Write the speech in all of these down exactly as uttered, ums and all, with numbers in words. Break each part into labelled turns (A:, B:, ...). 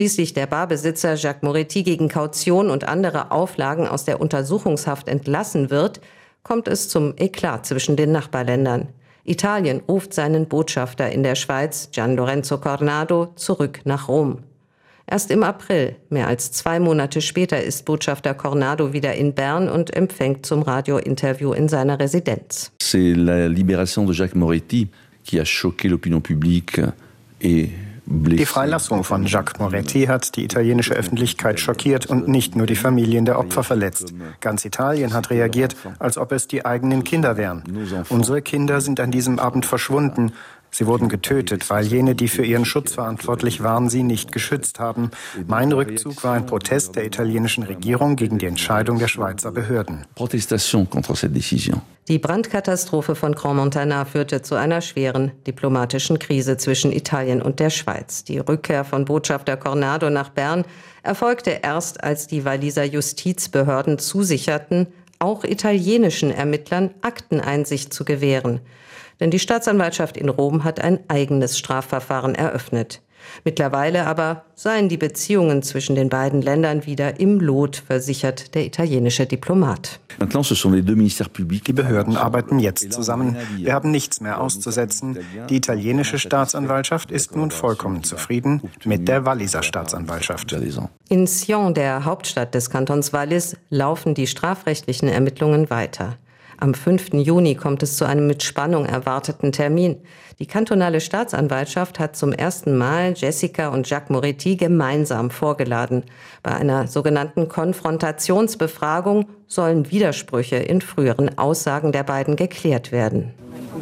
A: Schließlich der Barbesitzer Jacques Moretti gegen Kaution und andere Auflagen aus der Untersuchungshaft entlassen wird, kommt es zum Eklat zwischen den Nachbarländern. Italien ruft seinen Botschafter in der Schweiz, Gian Lorenzo Cornado, zurück nach Rom. Erst im April, mehr als zwei Monate später, ist Botschafter Cornado wieder in Bern und empfängt zum Radiointerview in seiner Residenz.
B: C'est la libération de Jacques Moretti qui a choqué l'opinion publique et
C: Die Freilassung von Jacques Moretti hat die italienische Öffentlichkeit schockiert und nicht nur die Familien der Opfer verletzt. Ganz Italien hat reagiert, als ob es die eigenen Kinder wären. Unsere Kinder sind an diesem Abend verschwunden. Sie wurden getötet, weil jene, die für ihren Schutz verantwortlich waren, sie nicht geschützt haben. Mein Rückzug war ein Protest der italienischen Regierung gegen die Entscheidung der Schweizer Behörden.
B: Protestation contre cette décision.
A: Die Brandkatastrophe von Crans-Montana führte zu einer schweren diplomatischen Krise zwischen Italien und der Schweiz. Die Rückkehr von Botschafter Cornado nach Bern erfolgte erst, als die Walliser Justizbehörden zusicherten, auch italienischen Ermittlern Akteneinsicht zu gewähren. Denn die Staatsanwaltschaft in Rom hat ein eigenes Strafverfahren eröffnet. Mittlerweile aber seien die Beziehungen zwischen den beiden Ländern wieder im Lot, versichert der italienische Diplomat.
C: Die Behörden arbeiten jetzt zusammen. Wir haben nichts mehr auszusetzen. Die italienische Staatsanwaltschaft ist nun vollkommen zufrieden mit der Walliser Staatsanwaltschaft.
A: In Sion, der Hauptstadt des Kantons Wallis, laufen die strafrechtlichen Ermittlungen weiter. Am fünften Juni kommt es zu einem mit Spannung erwarteten Termin. Die kantonale Staatsanwaltschaft hat zum ersten Mal Jessica und Jacques Moretti gemeinsam vorgeladen. Bei einer sogenannten Konfrontationsbefragung sollen Widersprüche in früheren Aussagen der beiden geklärt werden.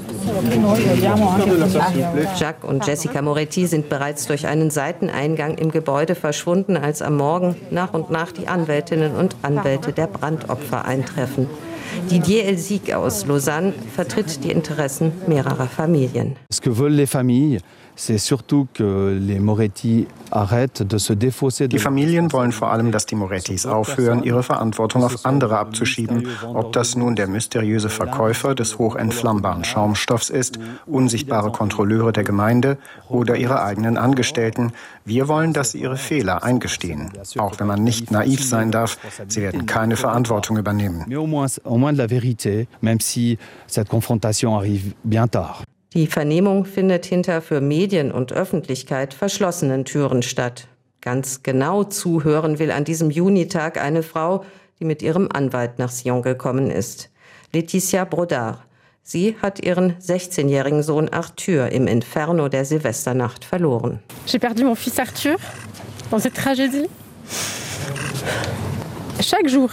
A: Jacques und Jessica Moretti sind bereits durch einen Seiteneingang im Gebäude verschwunden, als am Morgen nach und nach die Anwältinnen und Anwälte der Brandopfer eintreffen. Didier Elsieg aus Lausanne vertritt die Interessen mehrerer Familien.
D: Ce que veulent les familles, c'est surtout que les Moretti arrêtent de se défausser.
C: Die Familien wollen vor allem, dass die Morettis aufhören, ihre Verantwortung auf andere abzuschieben. Ob das nun der mysteriöse Verkäufer des hochentflammbaren Schaumstoffs ist, unsichtbare Kontrolleure der Gemeinde oder ihre eigenen Angestellten. Wir wollen, dass sie ihre Fehler eingestehen. Auch wenn man nicht naiv sein darf, sie werden keine Verantwortung übernehmen.
D: Mais au moins, au moins de la vérité, même si cette confrontation arrive bien tard.
A: Die Vernehmung findet hinter für Medien und Öffentlichkeit verschlossenen Türen statt. Ganz genau zuhören will an diesem Junitag eine Frau, die mit ihrem Anwalt nach Sion gekommen ist. Laetitia Brodard. Sie hat ihren sechzehnjährigen Sohn Arthur im Inferno der Silvesternacht verloren.
E: J'ai perdu mon fils Arthur dans cette tragédie. Chaque jour.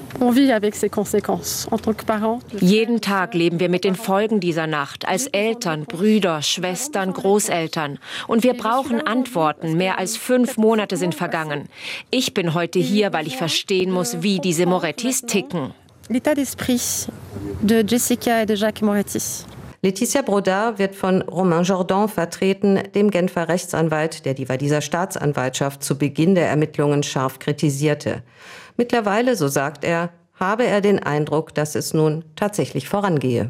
F: Jeden Tag leben wir mit den Folgen dieser Nacht, als Eltern, Brüder, Schwestern, Großeltern. Und wir brauchen Antworten. Mehr als fünf Monate sind vergangen. Ich bin heute hier, weil ich verstehen muss, wie diese Morettis ticken.
E: L'état d'esprit de Jessica et de Jacques Moretti.
A: Laetitia Brodard wird von Romain Jordan vertreten, dem Genfer Rechtsanwalt, der die Walliser Staatsanwaltschaft zu Beginn der Ermittlungen scharf kritisierte. Mittlerweile, so sagt er, habe er den Eindruck, dass es nun tatsächlich vorangehe.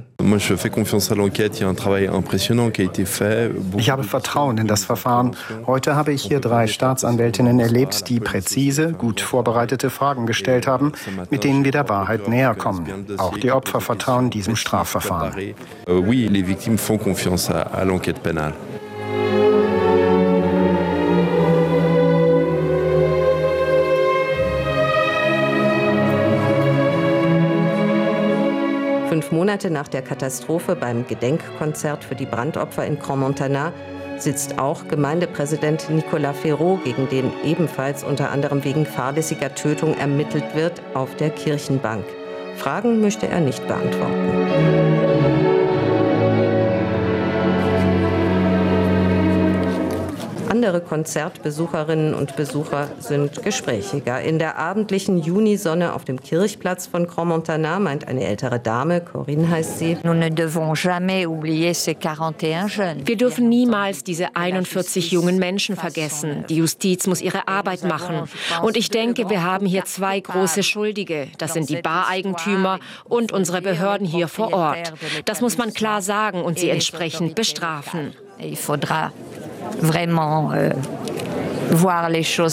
C: Ich habe Vertrauen in das Verfahren. Heute habe ich hier drei Staatsanwältinnen erlebt, die präzise, gut vorbereitete Fragen gestellt haben, mit denen wir der Wahrheit näher kommen. Auch die Opfer vertrauen diesem Strafverfahren.
B: Oui, les victimes font confiance à l'enquête pénale.
A: Fünf Monate nach der Katastrophe beim Gedenkkonzert für die Brandopfer in Crans-Montana sitzt auch Gemeindepräsident Nicolas Ferraud, gegen den ebenfalls unter anderem wegen fahrlässiger Tötung ermittelt wird, auf der Kirchenbank. Fragen möchte er nicht beantworten. Andere Konzertbesucherinnen und Besucher sind gesprächiger. In der abendlichen Junisonne auf dem Kirchplatz von Crans-Montana meint eine ältere Dame, Corinne heißt sie,
F: wir dürfen niemals diese einundvierzig jungen Menschen vergessen. Die Justiz muss ihre Arbeit machen. Und ich denke, wir haben hier zwei große Schuldige. Das sind die Bareigentümer und unsere Behörden hier vor Ort. Das muss man klar sagen und sie entsprechend bestrafen.
G: Vraiment euh, voir les choses